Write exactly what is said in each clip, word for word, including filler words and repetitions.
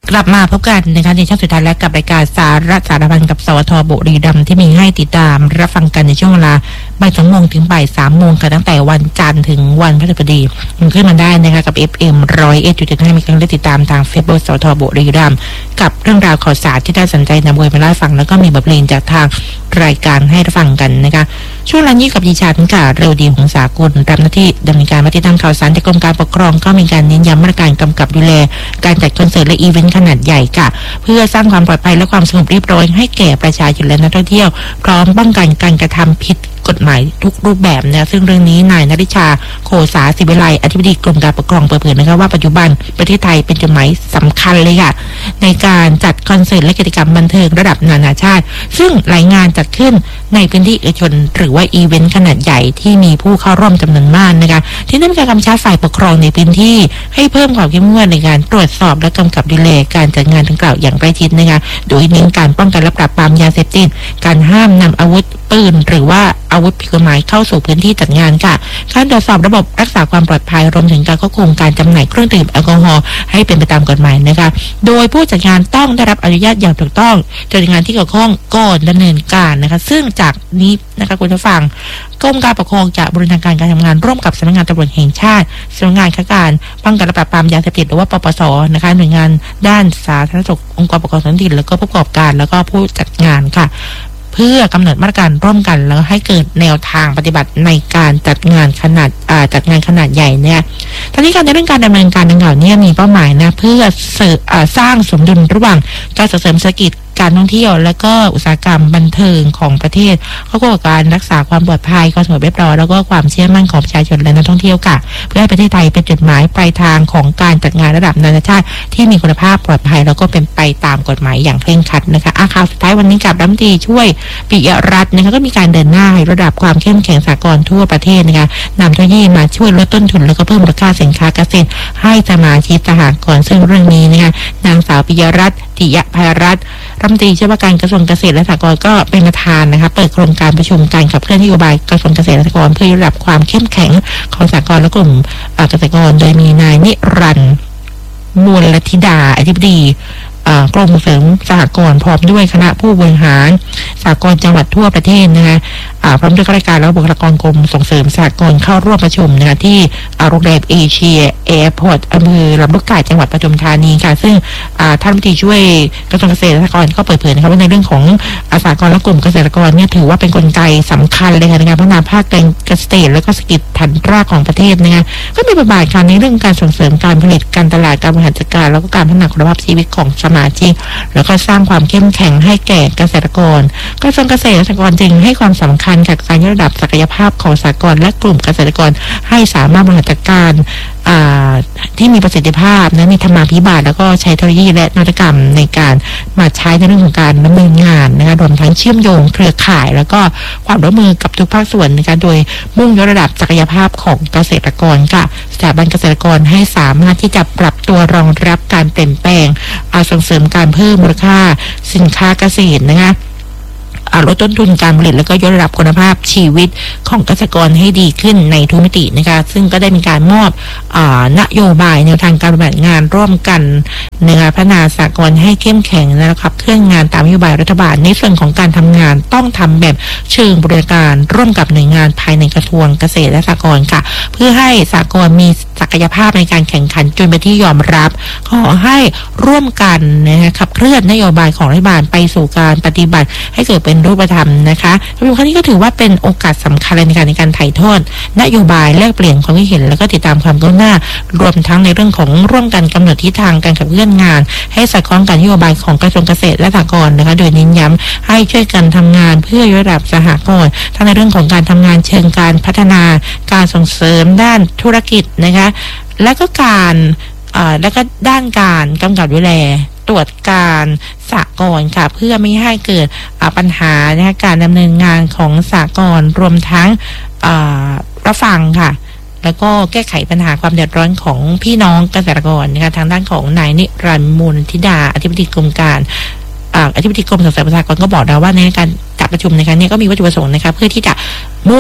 กลับมาพบกันนะคะในช่วงสุดท้ายและกับรายการสาระสารพันกับสวทบุรีรัมย์ที่มีให้ติดตามรับฟังกันในช่วงเวลาบ่ายสองโมงถึงบ่ายสามโมงค่ะตั้งแต่วันจันทร์ถึงวันพฤหัสบดีมันขึ้นมาได้นะคะกับ เอฟ เอ็ม ร้อยเอ็ดจุดเจ็ดให้มีการได้ติดตามทางเฟซบุ๊กสวทบุรีรัมย์กับเรื่องราวข่าวสารที่น่าสนใจนำเวมาเล่าฟังแล้วก็มีบทเพลงจากทางรายการให้รับฟังกันนะคะช่วงนี้กับดิฉันค่ะเรวดีหงสากลรับหน้าที่ดำเนินการมาติดตามข่าวสารจากกรมการปกครองก็มีการเน้นย้ำมาตรการกำกับดูแลการจัดคอนเสิร์ตและอีเวนต์ขนาดใหญ่ค่ะเพื่อสร้างความปลอดภัยและความสงบเรียบร้อยให้แก่ประชาชนและนักท่องเที่ยวพร้อมป้องกันการกระทำผิดกฎหมายทุกรูปแบบนะซึ่งเรื่องนี้นายณริชาโคสาศิวิไลอธิบดีกรมการปกครองเปิดเผยนะคะว่าปัจจุบันประเทศไทยเป็นจุดหมายสำคัญเลยค่ะในการจัดคอนเสิร์ตและกิจกรรมบันเทิงระดับนานาชาติซึ่งหลายงานจัดขึ้นในพื้นที่เอกชนหรือว่าอีเวนต์ขนาดใหญ่ที่มีผู้เข้าร่วมจำนวนมากนะคะที่ได้มีการกำชับฝ่ายปกครองในพื้นที่ให้เพิ่มความเข้มงวดในการตรวจสอบและกำกับดูแลการจัดงานดังกล่าวอย่างใกล้ชิดนะคะโดยเน้นการป้องกันและปราบปรามยาเสพติดการห้ามนำอาวุธปืนหรือว่าอาวุธผิดกฎหมายเข้าสู่พื้นที่จัดงานค่ะการตรวจสอบระบบรักษาความปลอดภัยรวมถึงการควบคุมการจำหน่ายเครื่องดื่มแอลกอฮอล์ให้เป็นไปตามกฎหมายนะคะโดยผู้จัดงานต้องได้รับอนุญาตอย่างถูกต้องจากหน่วยงานที่เกี่ยวข้องก่อนดำเนินการนะคะซึ่งจากนี้นะคะคุณผู้ฟังกรมการปกครองจะบริหารการการทำงานร่วมกับสำนักงานตำรวจแห่งชาติสำนักงานข้าการป้องกันและปราบปรามยาเสพติดหรือว่าปปสนะคะหน่วยงานด้านสาธารณสุของค์กรปกครองท้องถิ่นแล้วก็ผู้ประกอบการแล้วก็ผู้จัดงานค่ะเพื่อกำหนดมาตรการร่วมกันแล้วให้เกิดแนวทางปฏิบัติในการจัดงานขนาดจัดงานขนาดใหญ่เนี่ยทั้งนี้การในเรื่องการดำเนินการดังกล่าวนี้มีเป้าหมายนะเพื่อสร้างสมดุลระหว่างการส่งเสริมเศรษฐกิจการท่องเที่ยวและก็อุตสาหกรรมบันเทิงของประเทศเข้ากับการรักษาความปลอดภัยความสงบเรียบร้อยแล้วก็ความเชื่อมั่นของประชาชนและนักท่องเที่ยวค่ะเพื่อให้ประเทศไทยเป็นจุดหมายปลายทางของการจัดงานระดับนานาชาติที่มีคุณภาพปลอดภัยแล้วก็เป็นไปตามกฎหมายอย่างเคร่งครัดนะคะอาข่าวสุดท้ายวันนี้กับรัฐมนตรีช่วยปิยรัตน์นะคะก็มีการเดินหน้าให้ระดับความเข้มแข็งสากลทั่วประเทศนะคะนำเทคโนโลยีมาช่วยลดต้นทุนแล้วก็เพิ่มมูลค่าสินค้าเกษตรให้สมาชิกสหกรณ์ซึ่งเรื่องนี้นะคะนางสาวปิยรัตน์ติยภัยรัตน์รัฐมนตรีช่วยว่าการกระทรวงเกษตรและสหกรณ์ก็เป็นประธานนะคะเปิดโครงการประชุมการขับเคลื่อนนโยบายกระทรวงเกษตรและสหกรณ์เพื่อระดับความเข้มแข็งของสหกรณ์และกลุ่มเกษตรกรโดยมีนายนิรันดร์มูลธิดาอธิบดีกรมส่งเสริมสหกรณ์พร้อมด้วยคณะผู้บริหารสหกรณ์จังหวัดทั่วประเทศนะคะพร้อมด้วยข้าราชการและบุคลากรกรมส่งเสริมสหกรณ์เข้าร่วมประชุมนะคะที่โรงแรมเอเชียแอร์พอร์ตอำเภอลำลูกกาจังหวัดปทุมธานีค่ะซึ่งท่านรัฐมนตรีช่วยกระทรวงเกษตรและสหกรณ์ก็เปิดเผยนะคะว่าในเรื่องของสหกรณ์และกลุ่มเกษตรกรเนี่ยถือว่าเป็นกลไกสำคัญเลยค่ะในการพัฒนาภาคการเกษตรและก็เศรษฐกิจฐานรากของประเทศนะคะก็มีบทบาทการในเรื่องการส่งเสริมการผลิตการตลาดการบริหารจัดการแล้วก็การพัฒนาคุณภาพชีวิตของสมาชิกแล้วก็สร้างความเข้มแข็งให้แก่เกษตรกรกระทรวงเกษตรและสหกรณ์จึงให้ความสำคัญกับการยกระดับศักยภาพของสหกรณ์และกลุ่มเกษตรกรให้สามารถบริหารจัดการที่มีประสิทธิภาพนะมีธรรมาภิบาลแล้วก็ใช้เทคโนโลยีและนวัตกรรมในการมาใช้ในเรื่องของการดำเนินงานนะคะรวมทั้งเชื่อมโยงเครือข่ายแล้วก็ความร่วมมือกับทุกภาคส่วนนะคะโดยมุ่งยกระดับศักยภาพของเกษตรกรค่ะสถาบันเกษตรกรให้สามารถที่จะปรับตัวรองรับการเปลี่ยนแปลงส่งเสริมการเพิ่มมูลค่าสินค้าเกษตรนะคะลดต้นทุนการผลิตแล้วก็ยกระดับคุณภาพชีวิตของเกษตรกรให้ดีขึ้นในทุกมิตินะคะซึ่งก็ได้มีการมอบนโยบายแนวทางการปฏิบัติงานร่วมกันนะคะพัฒนาสหกรณ์ให้เข้มแข็งนะครับเคลื่อนงานตามนโยบายรัฐบาลในส่วนของการทำงานต้องทำแบบเชิงบริการร่วมกับหน่วยงานภายในกระทรวงเกษตรและสหกรณ์ค่ะเพื่อให้สหกรณ์มีศักยภาพในการแข่งขันจนเป็นที่ยอมรับขอให้ร่วมกันนะคะขับเคลื่อนนโยบายของรัฐบาลไปสู่การปฏิบัติให้เกิดเป็นรูปธรรมนะคะประชุมครั้งนี้ก็ถือว่าเป็นโอกาสสำคัญในการในการถ่ายทอดนโยบายแลกเปลี่ยนความคิดเห็นแล้วก็ติดตามความก้าวหน้ารวมทั้งในเรื่องของร่วมกันกำหนดทิศทางการขับเคลื่อนงานให้สอดคล้องกับนโยบายของกระทรวงเกษตรและสหกรณ์นะคะโดยเน้นย้ำให้ช่วยกันทำงานเพื่อยกระดับสหกรณ์ทั้งในเรื่องของการทำงานเชิงการพัฒนาการส่งเสริมด้านธุรกิจนะคะและก็การและก็ด้านการกำกับดูแลตรวจการสหกรณ์ค่ะเพื่อไม่ให้เกิดปัญหานะคะการดำเนินงานของสหกรณ์รวมทั้งรับฟังค่ะแล้วก็แก้ไขปัญหาความเดือดร้อนของพี่น้องเกษตรกรนะคะทางด้านของนายนิรันดร์มูลธิดาอธิบดีกรมการอธิบดีกรมส่งเสริมสหกรณ์ก็บอกแล้วว่าในการจัดประชุมในครั้งนี้ก็มีวัตถุประสงค์นะคะเพื่อที่จะมุ่ง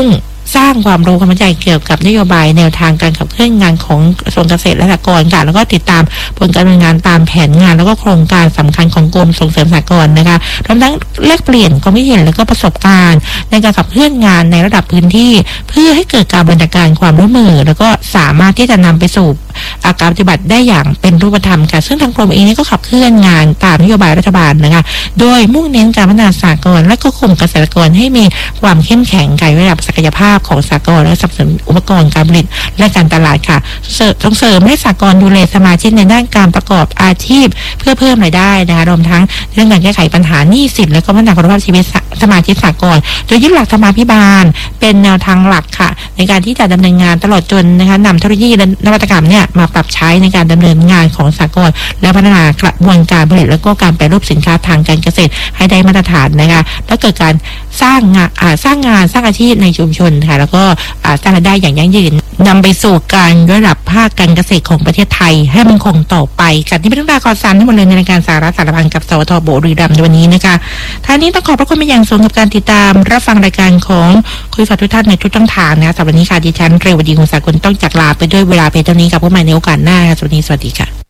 สร้างความรู้ความเข้าใจเกี่ยวกับนโยบายแนวทางการขับเคลื่อนงานของกระทรวงเกษตรและสหกรณ์ค่ะแล้วก็ติดตามผลการดำเนินงานตามแผนงานแล้วก็โครงการสำคัญของกรมส่งเสริมสหกรณ์นะคะรวมทั้งแลกเปลี่ยนความคิดเห็นและก็ประสบการณ์ในการขับเคลื่อนงานในระดับพื้นที่เพื่อให้เกิดการบรรณาการความร่วมมือแล้วก็สามารถที่จะนำไปสู่การปฏิบัติได้อย่างเป็นรูปธรรมค่ะซึ่งทางกรมเองก็ขับเคลื่อนงานตามนโยบายรัฐบาลนะคะโดยมุ่งเน้นการพัฒนาสหกรณ์และก็กลุ่มเกษตรกรให้มีความเข้มแข็งการระดับศักยภาพของสหกรณ์และสนับสนุนอุปกรณ์การผลิตและการตลาดค่ะส่งเสริมให้สหกรณ์ดูแลสมาชิกในด้านการประกอบอาชีพเพื่อเพิ่มรายได้นะคะรวมทั้งเรื่องการแก้ไขปัญหาหนี้สินและก็พัฒนาคุณภาพชีวิตสมาชิกสหกรณ์โดยยึดหลักธรรมาภิบาลเป็นแนวทางหลักค่ะในการที่จะดำเนินงานตลอดจนนะคะนำเทคโนโลยีและนวัตกรรมเนี่ยมาปรับใช้ในการดำเนินงานของสหกรณ์และพัฒนากระบวนการผลิตและก็การแปรรูปสินค้าทางการเกษตรให้ได้มาตรฐานนะคะและเกิดการสร้างงานสร้างงานสร้างอาชีพในชุมชนค่ะแล้วก็สร้างรายได้อย่างยั่งยืนนำไปสู่การยกระดับภาคการเกษตรของประเทศไทยให้มันคงต่อไปกันที่เป็นเรื่องราวข่าวสารทั้งหมดเลยในรายการสาระสารพันกับสวทบุรีรัมย์ในวันนี้นะคะท่านี้ต้องขอบพระคุณเป็นอย่างสูงกับการติดตามรับฟังรายการของคุยฝากทุกท่านในทุกช่องทางนะคะสำหรับวันนี้ค่ะดิฉันเรวดีคงสากุลต้องจากลาไปด้วยเวลาเพียงเท่านี้กับพบกันใหม่ในโอกาสหน้าสวัสดีสวัสดีค่ะ